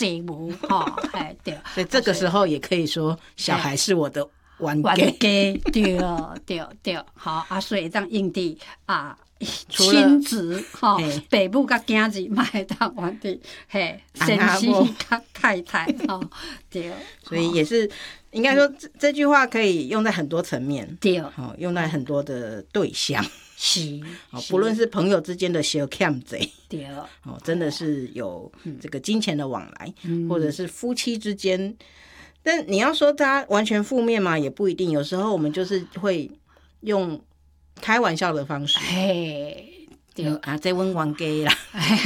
债务对， 所以这个时候也可以说小孩是我的冤家， 对，好啊，所以当用伫亲子爸母甲囝儿嘛会当冤伫先生甲太太对， 所以也是应该说这句话可以用在很多层面， 对， 用在很多的对象。 是， 不论是朋友之间的小欠债， 对， 真的是有这个金钱的往来，或者是夫妻之间。但你要说它完全负面嘛，也不一定。有时候我们就是会用开玩笑的方式，对啊，这阮冤家啦，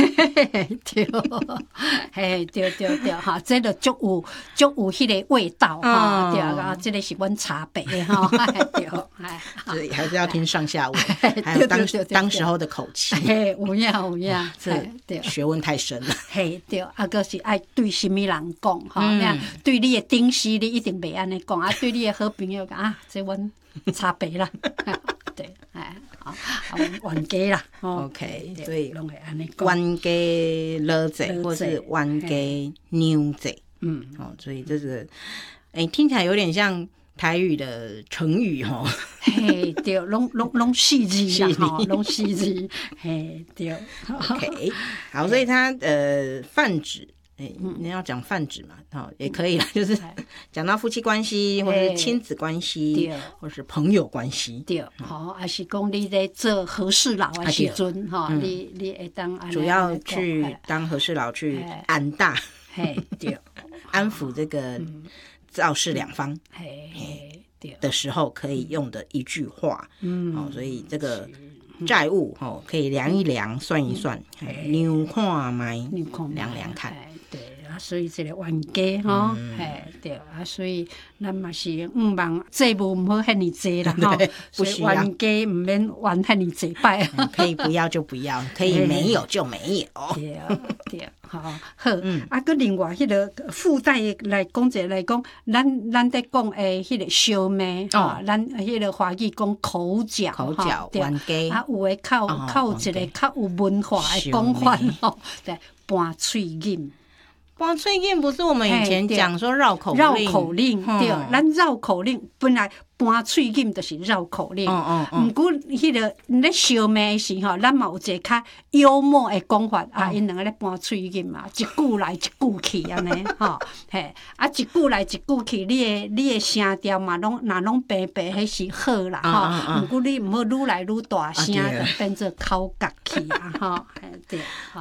对，哈，这个足有迄个味道哈，对啊，这个是阮茶杯哈，对， 所以还是要听上下文，还有当时候的口气， 有影， 这学问太深了， 对，啊，个是爱对什么人讲哈，对你的顶司你一定袂安尼讲，啊，对你的好朋友讲啊，这阮茶杯啦，对，冤家啦 ，OK， 所以拢会安尼讲， 冤家落债或是冤家扭债，所以这个听起来有点像台语的成语吼， 对，拢四字啦，拢四字，对 ，OK， 好，所以它泛指。你要讲泛指嘛，也可以啦，就是讲到夫妻关系，或是亲子关系，或是朋友关系， 对，还是讲你在做和事佬的时阵，你会当主要去当和事佬去安大， 对， 安抚这个肇事两方的时候可以用的一句话，所以这个债务可以量一量，算一算，量看卖，量量看。 所以这个冤家对啊，所以咱嘛是毋望债务毋好遐尼济啦所以冤家毋免冤遐尼济摆， 可以不要就不要，可以没有就没有。 对，好，啊，佮另外迄个附带来讲者来讲，咱在讲迄个相骂咱迄个华语讲口角冤家啊，有诶靠一个较有文化诶讲法对，搬喙引。 最近不是我们以前讲说绕口令， 对，咱绕口令本来搬喙引就是绕口令，毋过迄个咧相骂的时咱嘛有一个较幽默的讲法因两个咧搬喙引嘛，一句来一句去安尼一句来一句去，你的声调嘛若拢平平，迄是好啦毋过你毋好愈来愈大声，就变做口角去对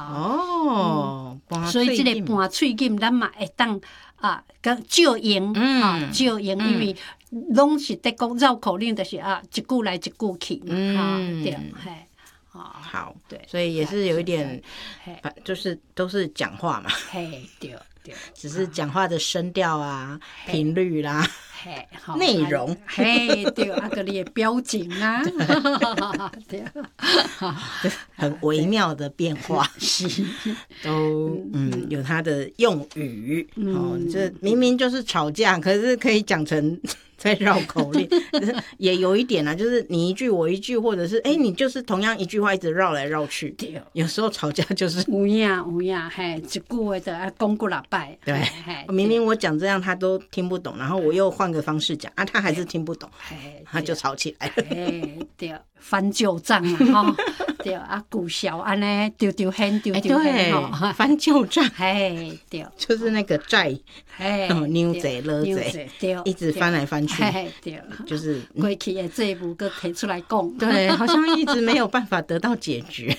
所以这个搬喙引咱嘛会当跟照用照用，因为拢是在讲绕口令，就是一句来一句去对， 好，对，所以也是有一点，就是都是讲话嘛， 对， 只是讲话的声调频率啦。内容对个你的表情对， 很微妙的变化，都有它的用语这明明就是吵架，可是可以讲成在绕口令，也有一点就是你一句我一句，或者是你就是同样一句话一直绕来绕去，对，有时候吵架就是有影，一句话就讲几六摆， 对，明明我讲这样他都听不懂，然后我又换个方式讲他还是听不懂，他就吵起来了， 对，翻旧账对古小安尼丢hen 翻旧账， 对， 就是那个债扭债勒债，一直翻来翻去， 对， 就是过去的债务搁提出来讲， 对，好像一直没有办法得到解决。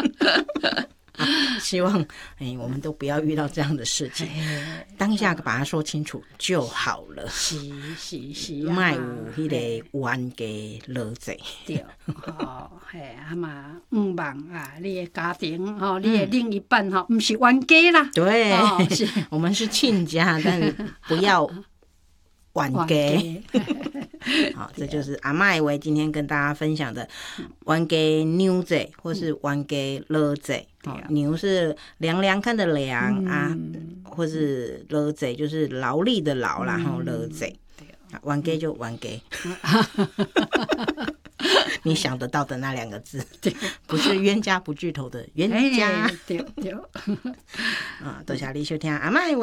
希望我们都不要遇到这样的事情，当下把它说清楚就好了。是，卖有迄个冤家落债，对， 嘛毋望你的家庭你的另一半毋是冤家啦， 对，我们是亲家，但是不要冤家。好，这就是阿嬷为今天跟大家分享的冤家扭债或是冤家落债。牛是量量看的量或是落债就是劳力的劳啦，落债。冤家就冤家，你想得到的那两个字，不是冤家不聚头的冤家。对，多谢你收听阿嬷